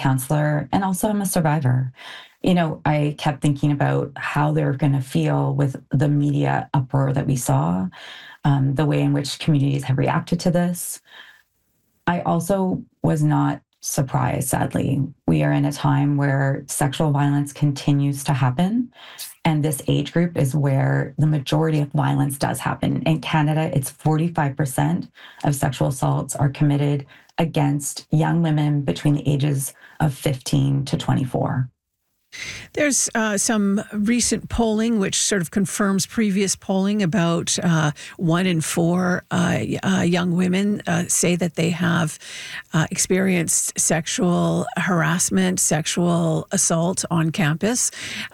counselor, and also I'm a survivor. I kept thinking about how they're going to feel with the media uproar that we saw, the way in which communities have reacted to this. I also was not surprised, sadly. We are in a time where sexual violence continues to happen. And this age group is where the majority of violence does happen. In Canada, it's 45% of sexual assaults are committed against young women between the ages of 15 to 24. There's some recent polling which sort of confirms previous polling about 1 in 4 young women say that they have experienced sexual harassment, sexual assault on campus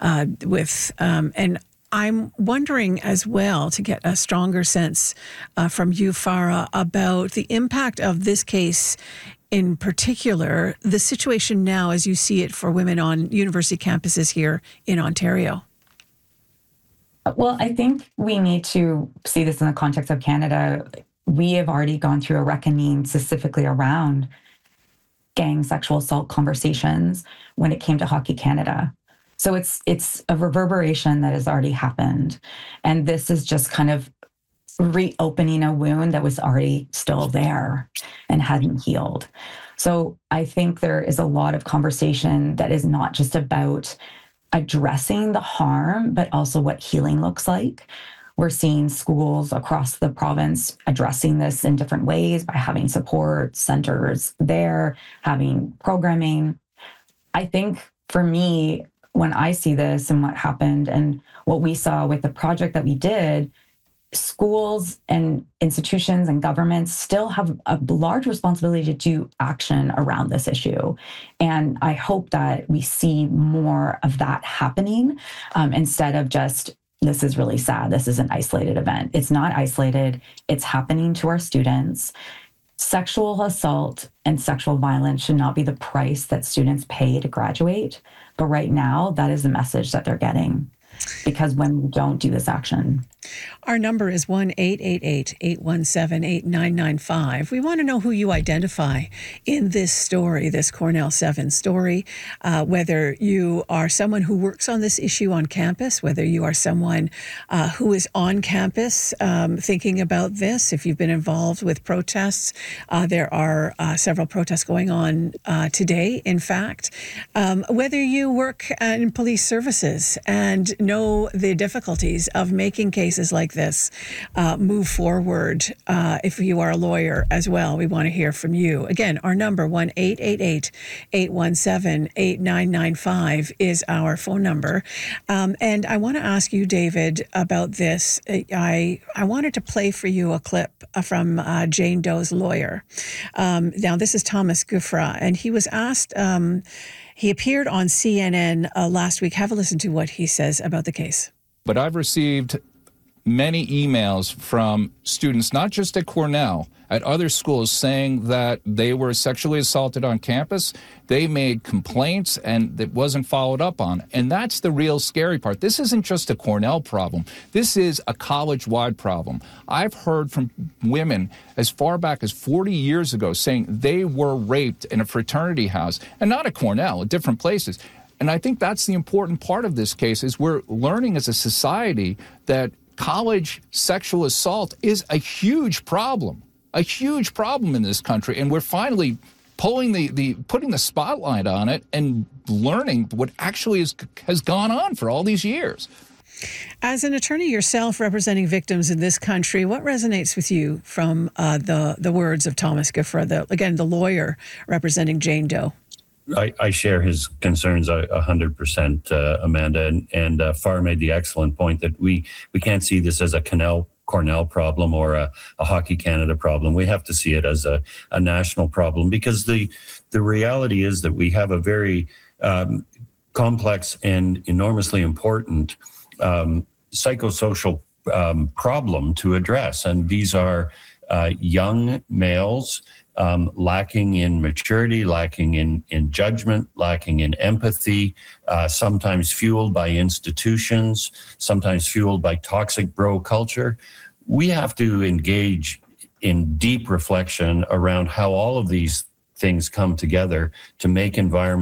and I'm wondering as well, to get a stronger sense from you, Farah, about the impact of this case in particular, the situation now as you see it for women on university campuses here in Ontario. Well, I think we need to see this in the context of Canada. We have already gone through a reckoning specifically around gang sexual assault conversations when it came to Hockey Canada. So it's a reverberation that has already happened. And this is just kind of reopening a wound that was already still there and hadn't healed. So I think there is a lot of conversation that is not just about addressing the harm, but also what healing looks like. We're seeing schools across the province addressing this in different ways by having support centers there, having programming. I think for me, when I see this and what happened and what we saw with the project that we did, schools and institutions and governments still have a large responsibility to do action around this issue. And I hope that we see more of that happening instead of just, this is really sad, this is an isolated event. It's not isolated, it's happening to our students. Sexual assault and sexual violence should not be the price that students pay to graduate. But right now, that is the message that they're getting. Because when we don't do this action. Our number is 1-888-817-8995. We want to know who you identify in this story, this Cornell 7 story, whether you are someone who works on this issue on campus, whether you are someone who is on campus thinking about this, if you've been involved with protests. There are several protests going on today, in fact. Whether you work in police services and know the difficulties of making cases like this move forward. If you are a lawyer as well, we want to hear from you. Again, our number, 1-888-817-8995 is our phone number. And I want to ask you, David, about this. I wanted to play for you a clip from Jane Doe's lawyer. Now, this is Thomas Giuffre, and he was asked... he appeared on CNN last week. Have a listen to what he says about the case. But I've received many emails from students, not just at Cornell, at other schools, saying that they were sexually assaulted on campus. They made complaints and it wasn't followed up on. And that's the real scary part. This isn't just a Cornell problem. This is a college-wide problem. I've heard from women as far back as 40 years ago saying they were raped in a fraternity house, and not at Cornell, at different places. And I think that's the important part of this case, is we're learning as a society that college sexual assault is a huge problem in this country. And we're finally putting the spotlight on it and learning what actually has gone on for all these years. As an attorney yourself representing victims in this country, what resonates with you from the words of Thomas Giuffre, the lawyer representing Jane Doe? I share his concerns 100%, Amanda, and Farah made the excellent point that we can't see this as a Cornell problem or a Hockey Canada problem. We have to see it as a national problem, because the reality is that we have a very complex and enormously important psychosocial problem to address. And these are young males lacking in maturity, lacking in judgment, lacking in empathy, sometimes fueled by institutions, sometimes fueled by toxic bro culture. We have to engage in deep reflection around how all of these things come together to make environments